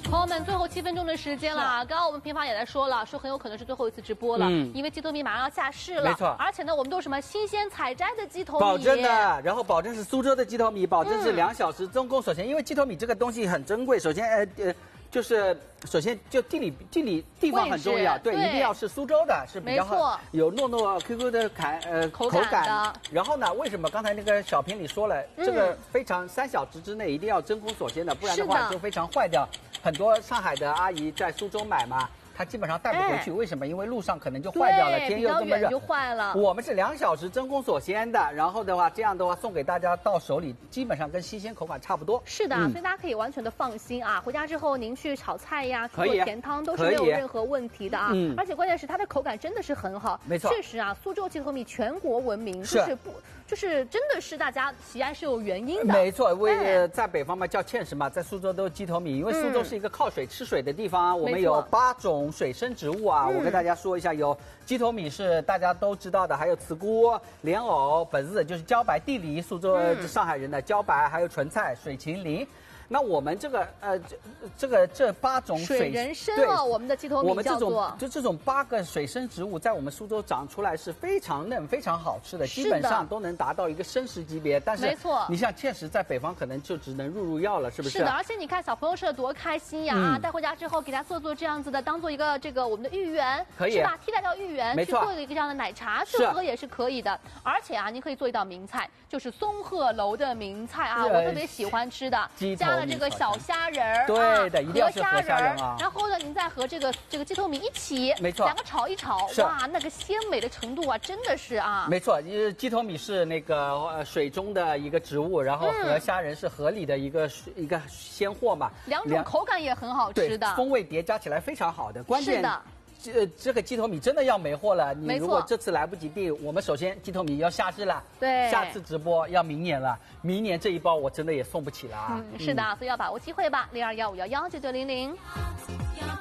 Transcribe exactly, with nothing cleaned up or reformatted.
朋友们，最后七分钟的时间了。刚刚我们平房也在说了，说很有可能是最后一次直播了，嗯、因为鸡头米马上要下市了。 没错， 而且呢，我们都是什么新鲜采摘的鸡头米， 保证的，然后保证是苏州的鸡头米，保证是两小时增工所鲜。嗯、因为鸡头米这个东西很珍贵，首先呃呃。就是首先就地理地理地方很重要，对，一定要是苏州的，是比较好，有糯糯 Q Q 的感呃口感。然后呢，为什么刚才那个小品里说了，这个非常三小时之内一定要真空锁鲜的，不然的话就非常坏掉。很多上海的阿姨在苏州买嘛。它基本上带不回去，哎、为什么？因为路上可能就坏掉了，天又这么热， 就坏了。 我们是两小时真空锁鲜的，然后的话，这样的话送给大家到手里，基本上跟新鲜口感差不多。 是的，嗯、所以大家可以完全的放心啊！回家之后您去炒菜呀，去做甜汤都是没有任何问题的啊！嗯、而且关键是它的口感真的是很好， 没错。 确实啊，苏州鸡头米全国闻名，就是不就是真的是大家喜爱是有原因的。 没错，为、哎、在北方嘛叫芡实嘛，在苏州都是鸡头米，因为苏州是一个靠水吃水的地方，嗯、我们有八种水生植物。啊，我跟大家说一下，有鸡头米是大家都知道的，还有茨菇、莲藕、本子就是茭白、地梨，苏州、嗯、上海人的茭白，还有纯菜、水芹苓。那我们这个呃，这这个这八种水水人参哦，我们的鸡头米我们这种就这种八个水生植物，在我们苏州长出来是非常嫩、非常好吃的，基本上都能达到一个生食级别。但是没错， 你像芡实在北方可能就只能入入药了，是不是？ 是的，而且你看小朋友吃的多开心呀！嗯、带回家之后给他做做这样子的，当做一个这个我们的芋圆， 可以是吧？替代掉芋圆， 没错， 去做一个这样的奶茶去喝也是可以的。而且啊，您可以做一道名菜，就是松鹤楼的名菜啊，我特别喜欢吃的，加了这个小虾。虾仁儿， 对的，一定要是河虾仁啊。 然后呢，您再和这个这个鸡头米一起， 没错， 两个炒一炒，哇，那个鲜美的程度啊，真的是啊。 没错，因为鸡头米是那个呃水中的一个植物，然后河虾仁是河里的一个一个鲜货嘛， 两种口感也很好吃的， 风味叠加起来非常好的。关键的。这这个鸡头米真的要没货了，你如果这次来不及订，我们首先鸡头米要下市了， 对， 下次直播要明年了，明年这一包我真的也送不起了啊。 嗯，是的，所以要把握机会吧，零二幺五幺幺九九零零。